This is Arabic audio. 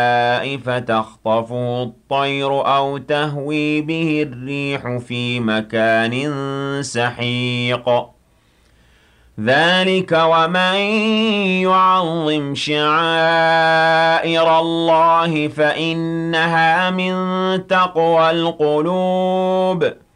فتخطفه الطير أو تهوي به الريح في مكان سحيق ذلك ومن يعظم شعائر الله فإنها من تقوى القلوب